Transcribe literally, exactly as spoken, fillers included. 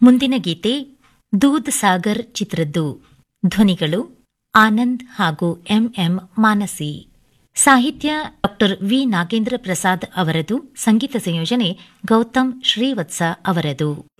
ಮುಂದಿನ ಗೀತೆ ದೂದ್ ಸಾಗರ್ ಚಿತ್ರದ್ದು. ಧ್ವನಿಗಳು ಆನಂದ್ ಹಾಗೂ ಎಂಎಂ ಮಾನಸಿ. ಸಾಹಿತ್ಯ ಡಾಕ್ಟರ್ ವಿ ನಾಗೇಂದ್ರ ಪ್ರಸಾದ್ ಅವರದು. ಸಂಗೀತ ಸಂಯೋಜನೆ ಗೌತಮ್ ಶ್ರೀವತ್ಸ ಅವರದು.